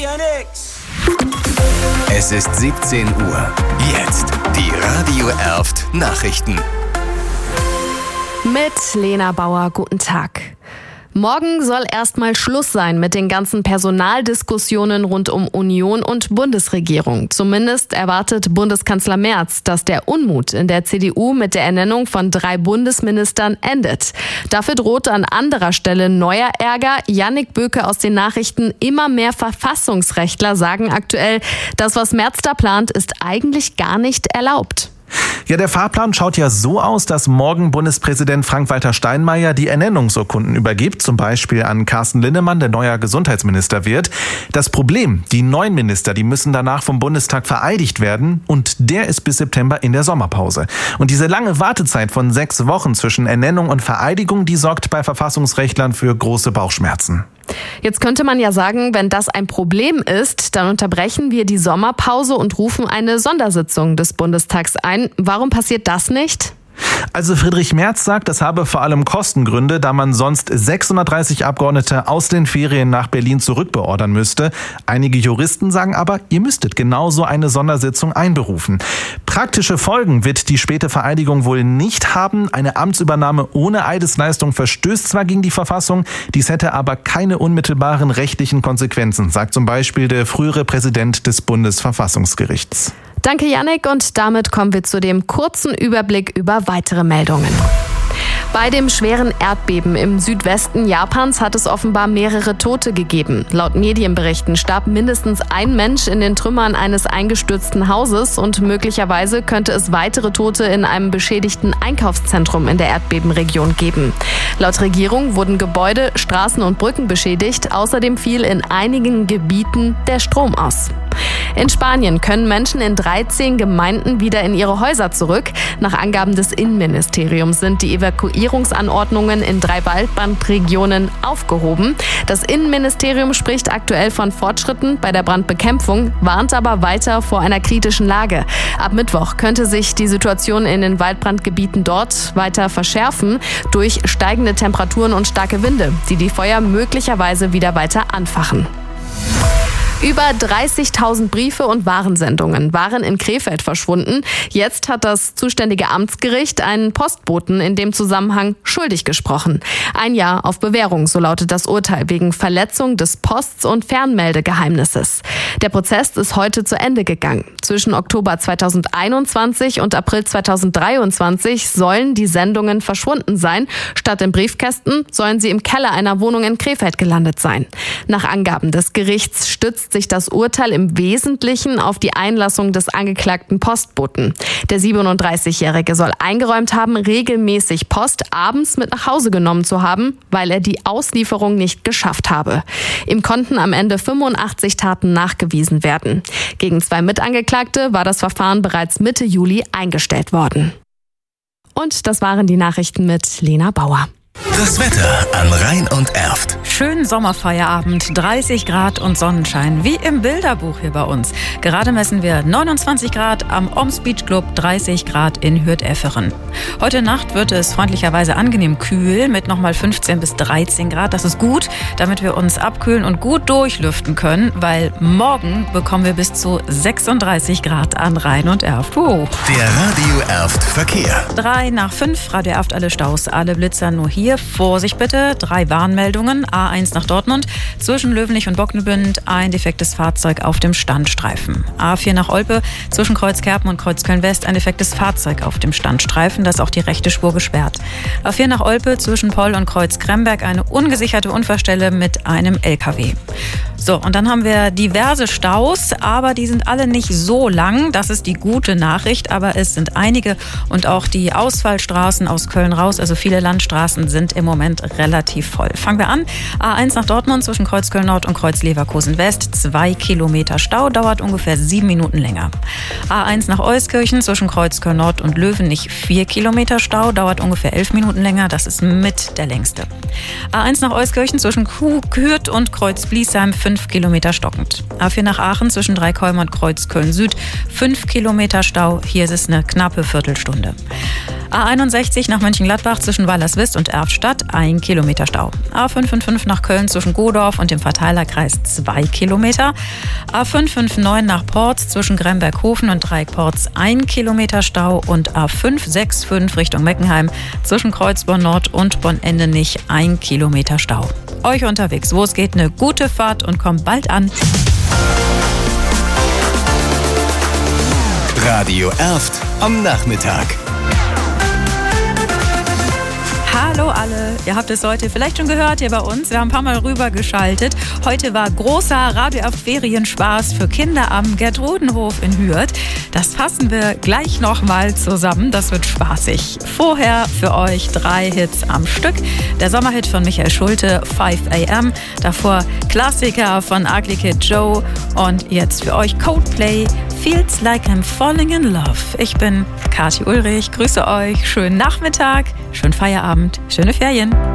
Es ist 17 Uhr. Jetzt die Radio Erft Nachrichten. Mit Lena Bauer, guten Tag. Morgen soll erstmal Schluss sein mit den ganzen Personaldiskussionen rund um Union und Bundesregierung. Zumindest erwartet Bundeskanzler Merz, dass der Unmut in der CDU mit der Ernennung von 3 Bundesministern endet. Dafür droht an anderer Stelle neuer Ärger. Jannik Böke aus den Nachrichten: Immer mehr Verfassungsrechtler sagen aktuell, das, was Merz da plant, ist eigentlich gar nicht erlaubt. Ja, der Fahrplan schaut ja so aus, dass morgen Bundespräsident Frank-Walter Steinmeier die Ernennungsurkunden übergibt, zum Beispiel an Carsten Linnemann, der neuer Gesundheitsminister wird. Das Problem: Die neuen Minister, die müssen danach vom Bundestag vereidigt werden, und der ist bis September in der Sommerpause. Und diese lange Wartezeit von 6 Wochen zwischen Ernennung und Vereidigung, die sorgt bei Verfassungsrechtlern für große Bauchschmerzen. Jetzt könnte man ja sagen, wenn das ein Problem ist, dann unterbrechen wir die Sommerpause und rufen eine Sondersitzung des Bundestags ein. Warum passiert das nicht? Also Friedrich Merz sagt, das habe vor allem Kostengründe, da man sonst 630 Abgeordnete aus den Ferien nach Berlin zurückbeordern müsste. Einige Juristen sagen aber, ihr müsstet genauso eine Sondersitzung einberufen. Praktische Folgen wird die späte Vereidigung wohl nicht haben. Eine Amtsübernahme ohne Eidesleistung verstößt zwar gegen die Verfassung, dies hätte aber keine unmittelbaren rechtlichen Konsequenzen, sagt zum Beispiel der frühere Präsident des Bundesverfassungsgerichts. Danke, Jannik, und damit kommen wir zu dem kurzen Überblick über weitere Meldungen. Bei dem schweren Erdbeben im Südwesten Japans hat es offenbar mehrere Tote gegeben. Laut Medienberichten starb mindestens ein Mensch in den Trümmern eines eingestürzten Hauses und möglicherweise könnte es weitere Tote in einem beschädigten Einkaufszentrum in der Erdbebenregion geben. Laut Regierung wurden Gebäude, Straßen und Brücken beschädigt. Außerdem fiel in einigen Gebieten der Strom aus. In Spanien können Menschen in 13 Gemeinden wieder in ihre Häuser zurück. Nach Angaben des Innenministeriums sind die Evakuierungsanordnungen in 3 Waldbrandregionen aufgehoben. Das Innenministerium spricht aktuell von Fortschritten bei der Brandbekämpfung, warnt aber weiter vor einer kritischen Lage. Ab Mittwoch könnte sich die Situation in den Waldbrandgebieten dort weiter verschärfen durch steigende Temperaturen und starke Winde, die die Feuer möglicherweise wieder weiter anfachen. Über 30.000 Briefe und Warensendungen waren in Krefeld verschwunden. Jetzt hat das zuständige Amtsgericht einen Postboten in dem Zusammenhang schuldig gesprochen. 1 Jahr auf Bewährung, so lautet das Urteil, wegen Verletzung des Post- und Fernmeldegeheimnisses. Der Prozess ist heute zu Ende gegangen. Zwischen Oktober 2021 und April 2023 sollen die Sendungen verschwunden sein. Statt in Briefkästen sollen sie im Keller einer Wohnung in Krefeld gelandet sein. Nach Angaben des Gerichts stützt sich das Urteil im Wesentlichen auf die Einlassung des angeklagten Postboten. Der 37-Jährige soll eingeräumt haben, regelmäßig Post abends mit nach Hause genommen zu haben, weil er die Auslieferung nicht geschafft habe. Ihm konnten am Ende 85 Taten nachgewiesen werden. Gegen 2 Mitangeklagte war das Verfahren bereits Mitte Juli eingestellt worden. Und das waren die Nachrichten mit Lena Bauer. Das Wetter an Rhein und Erft. Schönen Sommerfeierabend, 30 Grad und Sonnenschein, wie im Bilderbuch hier bei uns. Gerade messen wir 29 Grad am Oms Beach Club, 30 Grad in Hürth-Efferen. Heute Nacht wird es freundlicherweise angenehm kühl mit nochmal 15 bis 13 Grad. Das ist gut, damit wir uns abkühlen und gut durchlüften können, weil morgen bekommen wir bis zu 36 Grad an Rhein und Erft. Der Radio Erft Verkehr. 3:05, Radio Erft, alle Staus, alle Blitzer nur hier. Vorsicht bitte, 3 Warnmeldungen. A1 nach Dortmund, zwischen Löwenich und Bocknebünd ein defektes Fahrzeug auf dem Standstreifen. A4 nach Olpe, zwischen Kreuzkerpen und Kreuzköln-West ein defektes Fahrzeug auf dem Standstreifen, da ist auch die rechte Spur gesperrt. A4 nach Olpe, zwischen Poll und Kreuz-Kremberg eine ungesicherte Unfallstelle mit einem LKW. So, und dann haben wir diverse Staus, aber die sind alle nicht so lang. Das ist die gute Nachricht, aber es sind einige und auch die Ausfallstraßen aus Köln raus, also viele Landstraßen sind im Moment relativ voll. Fangen wir an. A1 nach Dortmund zwischen Kreuz Köln Nord und Kreuz Leverkusen West. 2 Kilometer Stau, dauert ungefähr 7 Minuten länger. A1 nach Euskirchen zwischen Kreuz Köln Nord und Löwenich. 4 Kilometer Stau, dauert ungefähr 11 Minuten länger. Das ist mit der längste. A1 nach Euskirchen zwischen Hürth und Kreuz Bliesheim. 5 Kilometer stockend. A4 nach Aachen zwischen Dreikolm und Kreuz Köln Süd. 5 Kilometer Stau. Hier ist es eine knappe Viertelstunde. A61 nach Mönchengladbach zwischen Wallerswist und Erftstadt 1 Kilometer Stau. A555 nach Köln zwischen Godorf und dem Verteilerkreis 2 Kilometer. A559 nach Porz zwischen Gremberghofen und Dreieckporz 1 Kilometer Stau und A565 Richtung Meckenheim zwischen Kreuzborn Nord und Bonn-Endenich 1 Kilometer Stau. Euch unterwegs, wo es geht, eine gute Fahrt und kommt bald an. Radio Erft am Nachmittag. Hallo alle, ihr habt es heute vielleicht schon gehört hier bei uns. Wir haben ein paar Mal rübergeschaltet. Heute war großer Radio Erft Ferienspaß für Kinder am Gertrudenhof in Hürth. Das fassen wir gleich nochmal zusammen. Das wird spaßig. Vorher für euch 3 Hits am Stück. Der Sommerhit von Michael Schulte, 5 AM. Davor Klassiker von Ugly Kid Joe. Und jetzt für euch Coldplay, Feels Like I'm Falling in Love. Ich bin Kathi Ulrich, grüße euch. Schönen Nachmittag, schönen Feierabend, schöne Ferien.